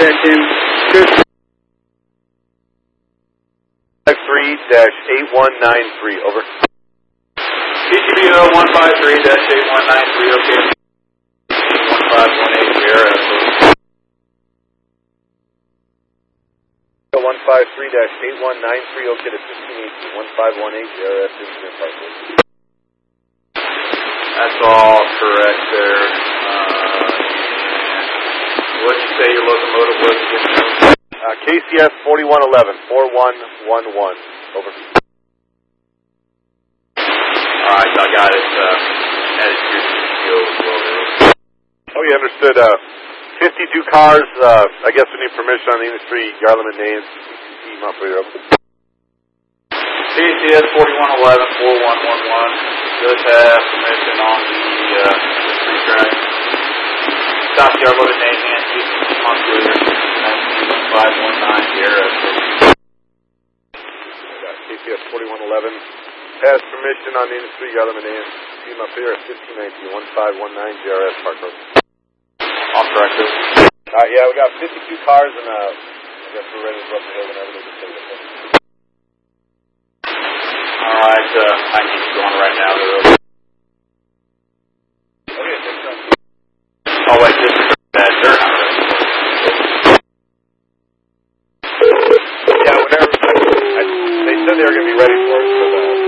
in. 153-8193, over. TTBO 153-8193, okay. 1518 Sierra, 153-8193, okay to 1518, 1518 Sierra, Citizen Park. That's all correct there. What'd you say your locomotive was again? KCS 4111, 4111, over. Alright, I got it. Added to your TTO as well there. Oh, yeah, understood. 52 cars, I guess we need permission on the industry, Garland and Names, team operator, over. KCS 4111, 4111, does have permission on the industry track. Stockyard loaded name and team operator. 519 Sierra. KCS 4111 has permission on the industry, Garland and Names, team up here at 1519, 1519 GRS Park Road. Off track there. Yeah, we got 52 cars and I guess we're ready to go up the hill whenever they can take it. Alright, I need you going right now there. Okay, thanks, man. Oh wait, this is bad. They're not ready. Yeah, whenever they said they were going to be ready for us, but